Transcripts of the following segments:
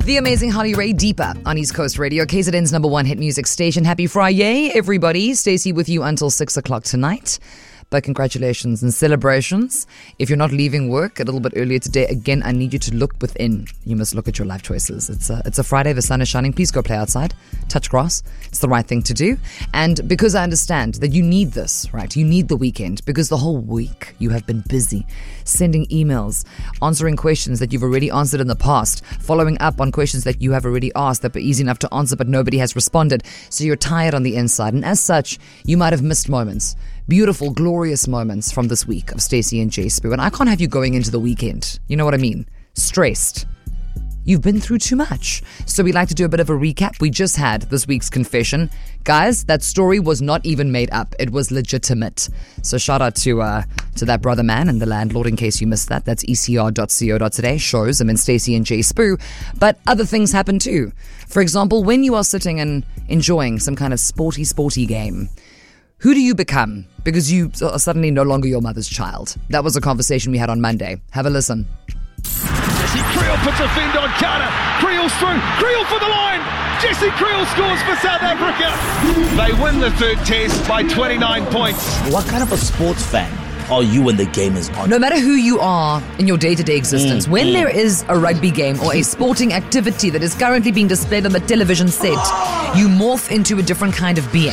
The amazing Holly Ray Deeper on East Coast Radio, KZN's number one hit music station. Happy Friday, everybody. Stacey with you until 6 o'clock tonight. But congratulations and celebrations. If you're not leaving work a little bit earlier today, again, I need you to look within. You must look at your life choices. It's a Friday, the sun is shining. Please go play outside, touch grass. It's the right thing to do. And because I understand that you need this, right? You need the weekend because the whole week you have been busy sending emails, answering questions that you've already answered in the past, following up on questions that you have already asked that were easy enough to answer but nobody has responded. So you're tired on the inside. And as such, you might have missed moments. Beautiful, glorious moments from this week of Stacey and J Spu. And I can't have you going into the weekend. You know what I mean? Stressed. You've been through too much. So we like to do a bit of a recap. We just had this week's confession. Guys, that story was not even made up. It was legitimate. So shout out to that brother man and the landlord in case you missed that. That's ecr.co.za. Shows them in Stacey and J Spu. But other things happen too. For example, when you are sitting and enjoying some kind of sporty game, who do you become? Because you are suddenly no longer your mother's child. That was a conversation we had on Monday. Have a listen. Jesse Creel puts a fend on Carter. Creel's through. Creel for the line. Jesse Creel scores for South Africa. They win the third test by 29 points. What kind of a sports fan are you when the game is on? No matter who you are in your day-to-day existence, when there is a rugby game or a sporting activity that is currently being displayed on the television set, you morph into a different kind of being.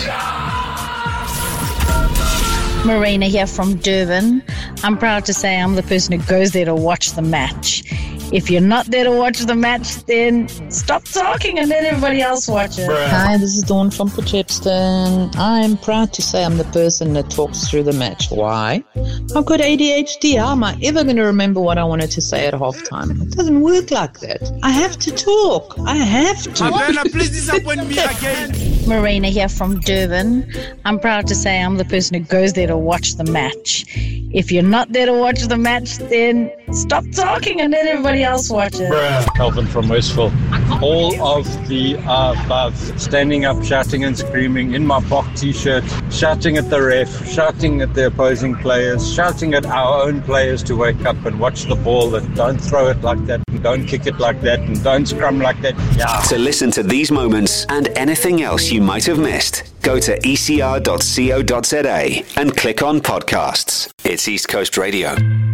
Marina here from Durban. I'm proud to say I'm the person who goes there to watch the match. If you're not there to watch the match, then stop talking and let everybody else watch it. Hi, this is Dawn from Potchefstroom. I'm proud to say I'm the person that talks through the match. Why? I've got ADHD. How am I ever going to remember what I wanted to say at halftime? It doesn't work like that. I have to talk. I have to. Marina, please disappoint me again. Marina here from Durban. I'm proud to say I'm the person who goes there to watch the match. If you're not there to watch the match, then stop talking and let everybody else watch it. Calvin from Westville. All of the above. Standing up, shouting and screaming in my Bok t-shirt, shouting at the ref, shouting at the opposing players, shouting at our own players to wake up and watch the ball, and don't throw it like that, and don't kick it like that, and don't scrum like that. Yeah. To listen to these moments and anything else you might have missed, go to ecr.co.za and click on podcasts. It's East Coast Radio.